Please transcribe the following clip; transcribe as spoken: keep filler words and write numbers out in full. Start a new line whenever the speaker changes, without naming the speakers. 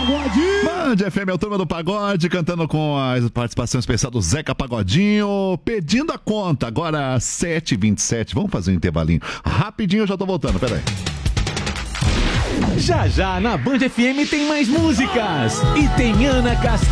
Pagode!
Band F M é o Turma do Pagode, cantando com a participação especial do Zeca Pagodinho, pedindo a conta, agora sete e vinte e sete. Vamos fazer um intervalinho rapidinho, eu já tô voltando, peraí.
Já já na Band F M tem mais músicas e tem Ana Castelo.